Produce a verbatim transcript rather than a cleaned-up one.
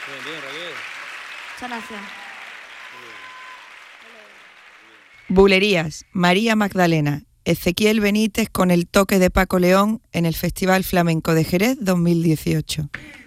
Bien, bien, Raquel. Muchas gracias. Bulerías, María Magdalena, Ezequiel Benítez con el toque de Paco León en el Festival Flamenco de Jerez dos mil dieciocho.